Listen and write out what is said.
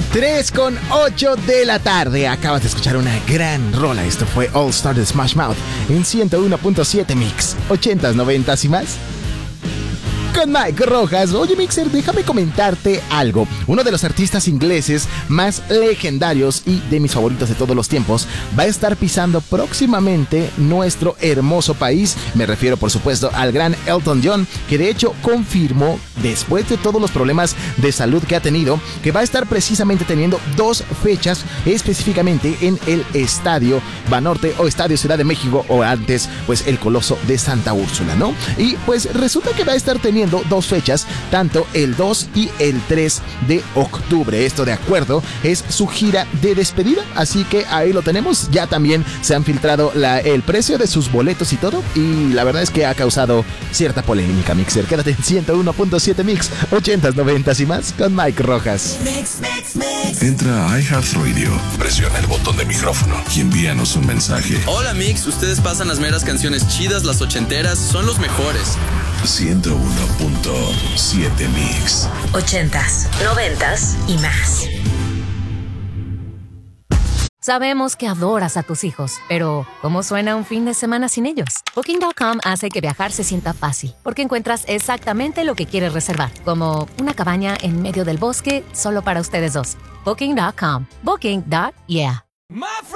3:08 de la tarde. Acabas de escuchar una gran rola. Esto fue All Star de Smash Mouth en 101.7 Mix. 80s, 90s y más. Con Mike Rojas. Oye, Mixer, déjame comentarte algo. Uno de los artistas ingleses más legendarios y de mis favoritos de todos los tiempos va a estar pisando próximamente nuestro hermoso país. Me refiero, por supuesto, al gran Elton John, que de hecho confirmó, después de todos los problemas de salud que ha tenido, que va a estar precisamente teniendo 2 fechas específicamente en el Estadio Banorte o Estadio Ciudad de México, o antes, pues el Coloso de Santa Úrsula, ¿no? Y pues resulta que va a estar teniendo 2 fechas, tanto el 2 y el 3 de octubre. Esto, de acuerdo, es su gira de despedida, así que ahí lo tenemos. Ya también se han filtrado el precio de sus boletos y todo, y la verdad es que ha causado cierta polémica, Mixer. Quédate en 101.7 Mix, 80s, 90s y más con Mike Rojas. Entra a iHeartRadio, presiona el botón de micrófono y envíanos un mensaje. Hola, Mix, ustedes pasan las meras canciones chidas, las ochenteras, son los mejores. 101.7 Mix. 80s, 90s y más. Sabemos que adoras a tus hijos, pero ¿cómo suena un fin de semana sin ellos? Booking.com hace que viajar se sienta fácil, porque encuentras exactamente lo que quieres reservar, como una cabaña en medio del bosque solo para ustedes dos. Booking.com. Booking.yeah.